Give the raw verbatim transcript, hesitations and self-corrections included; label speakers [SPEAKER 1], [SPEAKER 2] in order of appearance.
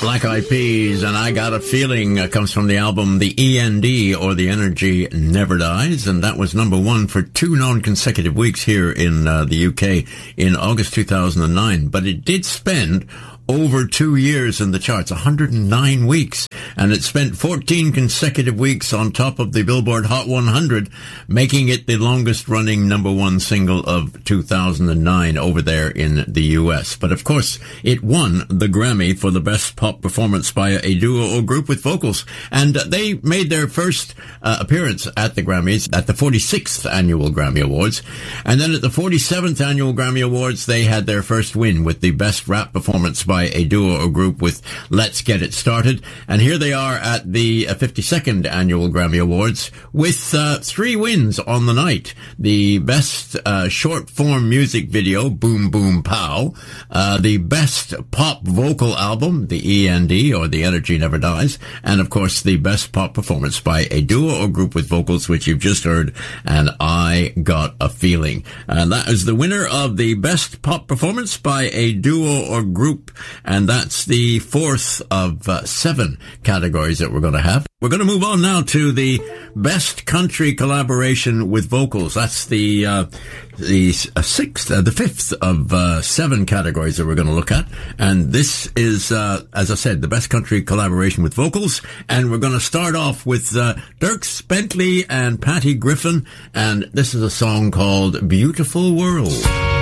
[SPEAKER 1] Black Eyed Peas, and I Got a Feeling uh, comes from the album The E N D, or The Energy Never Dies, and that was number one for two non-consecutive weeks here in uh, the U K in August two thousand nine. But it did spend over two years in the charts, one hundred nine weeks, and it spent fourteen consecutive weeks on top of the Billboard Hot one hundred, making it the longest-running number one single of two thousand nine over there in the U S. But of course, it won the Grammy for the Best Pop Performance by a Duo or Group with Vocals, and they made their first uh, appearance at the Grammys at the forty-sixth Annual Grammy Awards, and then at the forty-seventh Annual Grammy Awards, they had their first win with the Best Rap Performance by by a duo or group with Let's Get It Started. And here they are at the fifty-second Annual Grammy Awards with uh, three wins on the night. The Best uh, Short Form Music Video, Boom Boom Pow. Uh, the Best Pop Vocal Album, the E N D, or The Energy Never Dies. And, of course, the Best Pop Performance by a duo or group with vocals, which you've just heard, and I Got a Feeling. And that is the winner of the Best Pop Performance by a duo or group. And that's the fourth of uh, seven categories that we're going to have. We're going to move on now to the Best Country Collaboration with Vocals. That's the uh, the uh, sixth, uh, the fifth of uh, seven categories that we're going to look at. And this is, uh, as I said, the Best Country Collaboration with Vocals. And we're going to start off with uh, Dierks Bentley and Patty Griffin. And this is a song called Beautiful World.